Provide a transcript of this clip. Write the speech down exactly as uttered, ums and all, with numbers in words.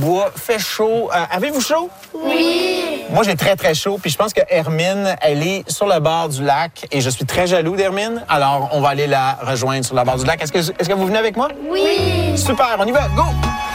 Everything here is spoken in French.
bois, fait chaud. Euh, avez-vous chaud? Oui! Moi, j'ai très, très chaud. Puis je pense que Hermine, elle est sur le bord du lac. Et je suis très jaloux d'Hermine. Alors, on va aller la rejoindre sur le bord du lac. Est-ce que, est-ce que vous venez avec moi? Oui! Super, on y va. Go!